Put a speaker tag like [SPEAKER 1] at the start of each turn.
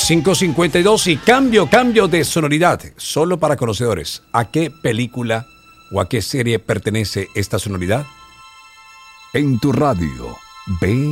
[SPEAKER 1] 5:52 y cambio de sonoridad, solo para conocedores. ¿A qué película o a qué serie pertenece esta sonoridad?
[SPEAKER 2] En tu radio, ve